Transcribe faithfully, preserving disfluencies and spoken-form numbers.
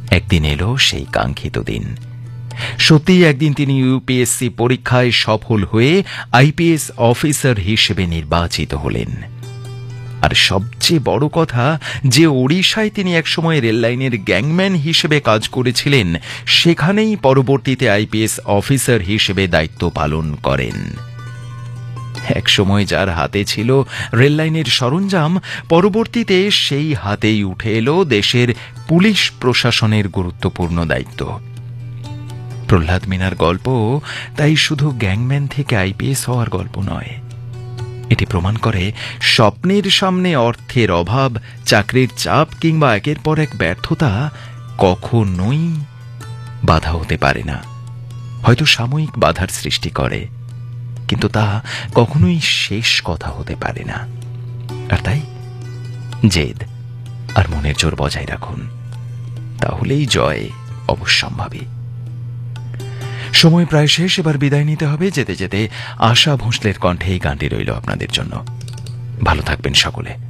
একদিন এলো সেই কাঙ্ক্ষিত দিন। সত্যিই একদিন তিনি ইউপিএসসি পরীক্ষায় সফল হয়ে আইপিএস অফিসার হিসেবে নির্বাচিত হলেন। আর সবচেয়ে বড় কথা, যে ওড়িশায় তিনি একসময় রেললাইনের গ্যাংম্যান হিসেবে কাজ করেছিলেন, সেখানেই পরবর্তীতে আইপিএস অফিসার হিসেবে দায়িত্ব পালন করেন। একসময় যার হাতে ছিল রেললাইনের সরঞ্জাম, পরবর্তীতে সেই হাতেই উঠে এলো দেশের পুলিশ প্রশাসনের গুরুত্বপূর্ণ দায়িত্ব। প্রহ্লাদ মিনার গল্প তাই শুধু গ্যাংম্যান থেকে আইপিএস হওয়ার গল্প নয়। এটি প্রমাণ করে স্বপ্নের সামনে অর্থের অভাব, চাকরির চাপ কিংবা একের পর এক ব্যর্থতা কখনোই বাধা হতে পারে না। হয়তো সাময়িক বাধার সৃষ্টি করে, কিন্তু তা কখনোই শেষ কথা হতে পারে না। আর তাই জেদ আর মনের জোর বজায় রাখুন, তাহলেই জয় অবশ্যম্ভাবী। সময় প্রায় শেষ, এবার বিদায় নিতে হবে। যেতে যেতে আশা ভোঁসলের কণ্ঠে এই গানটি রইল আপনাদের জন্য। ভালো থাকবেন সকলে।